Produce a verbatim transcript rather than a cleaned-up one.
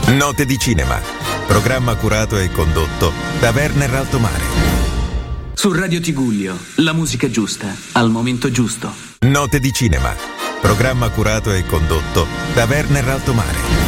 Note di cinema, programma curato e condotto da Werner Altomare. Su Radio Tigullio, la musica giusta, al momento giusto. Note di cinema, programma curato e condotto da Werner Altomare.